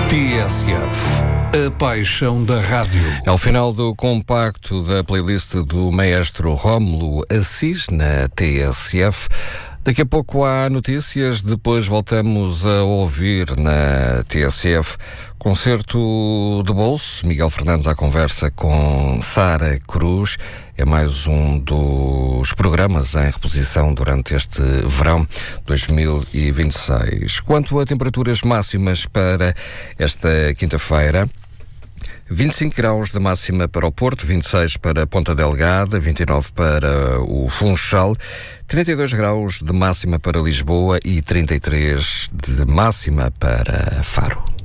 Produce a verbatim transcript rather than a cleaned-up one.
T S F, a paixão da rádio. É o final do compacto da playlist do maestro Rómulo Assis na T S F. Daqui a pouco há notícias, depois voltamos a ouvir na T S F concerto de bolso. Miguel Fernandes à conversa com Sara Cruz. É mais um dos programas em reposição durante este verão dois mil e vinte e seis. Quanto a temperaturas máximas para esta quinta-feira, vinte e cinco graus de máxima para o Porto, vinte e seis para Ponta Delgada, vinte e nove para o Funchal, trinta e dois graus de máxima para Lisboa e trinta e três de máxima para Faro.